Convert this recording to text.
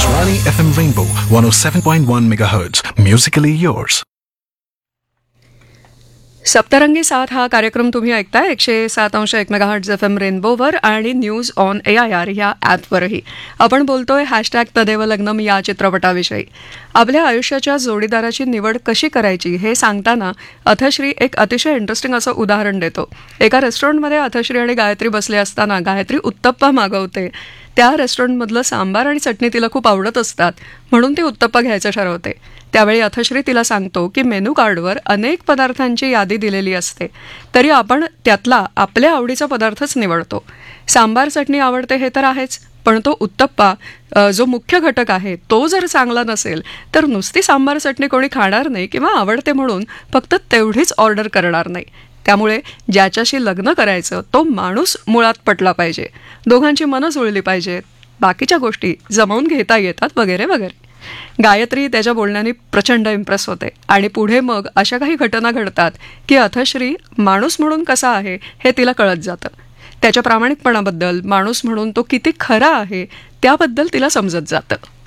Akashvani FM Rainbow 107.1 MHz. Musically yours. सप्तरंगी साथ हा कार्यक्रम तुम्ही ऐकताय 107.1 मेगाहर्ट्झ FM रेनबोवर आणि न्यूज ऑन AIR ह्या ॲपवरही. आपण बोलतोय #तदेव लग्नम या चित्रपटाविषयी. आपल्या आयुष्याच्या जोडीदाराची निवड कशी करायची हे सांगताना अथश्री एक अतिशय इंटरेस्टिंग असं उदाहरण देतो. एका रेस्टॉरंटमध्ये अथश्री आणि गायत्री बसले असताना गायत्री उत्तप्पा मागवते. त्या रेस्टॉरंटमधलं सांबार आणि चटणी तिला खूप आवडत असतात म्हणून ती उत्तप्पा घ्यायचं ठरवते. त्यावेळी अथश्री तिला सांगतो की मेनू कार्डवर अनेक पदार्थांची यादी दिलेली असते, तरी आपण त्यातला आपल्या आवडीचा पदार्थच निवडतो. सांबार चटणी आवडते हे तर आहेच, पण तो उत्तप्पा जो मुख्य घटक आहे तो जर चांगला नसेल तर नुसती सांबार चटणी कोणी खाणार नाही किंवा आवडते म्हणून फक्त तेवढीच ऑर्डर करणार नाही. त्यामुळे ज्याच्याशी लग्न करायचं तो माणूस मुळात पटला पाहिजे, दोघांची मनं जुळली पाहिजेत, बाकीच्या गोष्टी जमवून घेता येतात वगैरे वगैरे. गायत्री त्याच्या बोलण्याने प्रचंड इम्प्रेस होते आणि पुढे मग अशा काही घटना घडतात की अथश्री माणूस म्हणून कसा आहे हे तिला कळत जातं. त्याच्या प्रामाणिकपणाबद्दल, माणूस म्हणून तो किती खरा आहे त्याबद्दल तिला समजत जातं.